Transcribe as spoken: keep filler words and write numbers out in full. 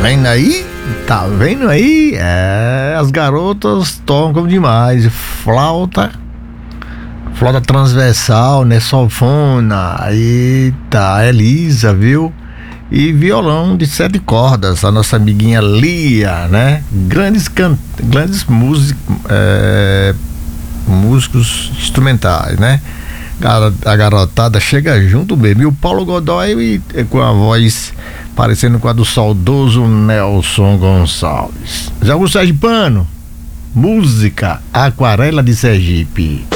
vendo aí? Tá vendo aí? É, as garotas tocam demais. Flauta, flauta transversal, né? Sanfona, eita, a Elisa, viu? E violão de sete cordas, a nossa amiguinha Lia, né? Grandes, can... Grandes músic... é... músicos instrumentais, né? A garotada chega junto mesmo. E o Paulo Godoy com a voz parecendo com a do saudoso Nelson Gonçalves. Já o Sérgio Pano, música Aquarela de Sergipe.